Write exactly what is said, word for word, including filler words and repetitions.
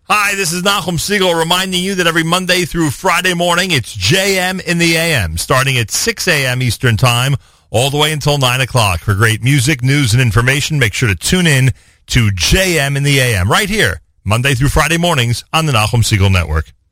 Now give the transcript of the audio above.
Hi, this is Nachum Siegel reminding you that every Monday through Friday morning, it's J M in the A M, starting at six a.m. Eastern Time, all the way until nine o'clock. For great music, news, and information, make sure to tune in to J M in the A M, right here, Monday through Friday mornings on the Nachum Siegel Network.